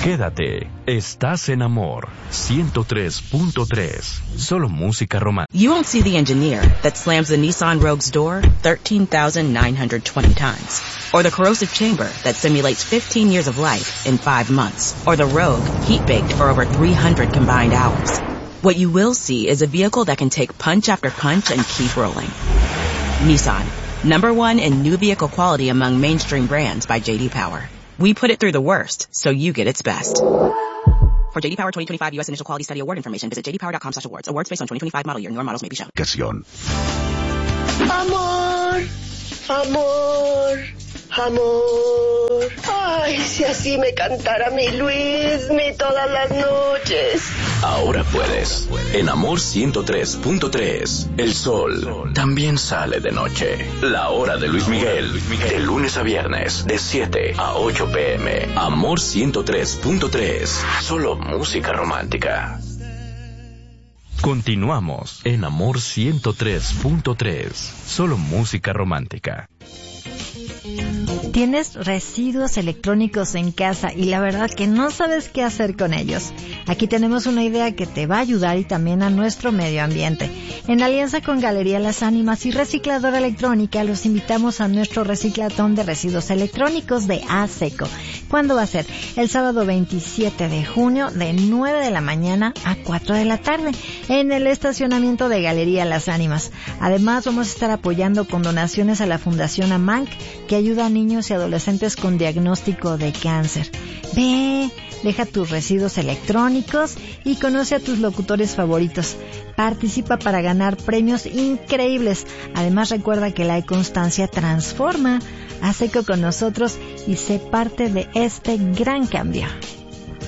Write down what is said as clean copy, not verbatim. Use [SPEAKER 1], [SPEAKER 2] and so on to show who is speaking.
[SPEAKER 1] Quédate, estás en Amor 103.3. Solo música romántica.
[SPEAKER 2] You won't see the engineer that slams the Nissan Rogue's door 13,920 times. Or the corrosive chamber that simulates 15 years of life in 5 months. Or the Rogue heat-baked for over 300 combined hours. What you will see is a vehicle that can take punch after punch and keep rolling. Nissan, #1 in new vehicle quality among mainstream brands by J.D. Power. We put it through the worst, so you get its best. For J.D. Power 2025 U.S. Initial Quality Study Award information, visit jdpower.com/awards. Awards based on 2025 model year. Newer models may be shown.
[SPEAKER 3] Amor, amor, amor. Ay, si así me cantara mi Luismi todas las noches.
[SPEAKER 1] Ahora puedes. En Amor 103.3. El sol también sale de noche. La hora de Luis Miguel. De lunes a viernes, de 7 a 8 p.m. Amor 103.3. Solo música romántica. Continuamos en Amor 103.3. Solo música romántica.
[SPEAKER 4] ¿Tienes residuos electrónicos en casa y la verdad que no sabes qué hacer con ellos? Aquí tenemos una idea que te va a ayudar y también a nuestro medio ambiente. En alianza con Galería Las Ánimas y Recicladora Electrónica, los invitamos a nuestro reciclatón de residuos electrónicos de ASECO. ¿Cuándo va a ser? El sábado 27 de junio de 9 de la mañana a 4 de la tarde en el estacionamiento de Galería Las Ánimas. Además, vamos a estar apoyando con donaciones a la Fundación AMANC, que ayuda a niños y adolescentes con diagnóstico de cáncer. Ve, deja tus residuos electrónicos y conoce a tus locutores favoritos. Participa para ganar premios increíbles. Además, recuerda que la constancia transforma. Haz eco con nosotros y sé parte de este gran cambio.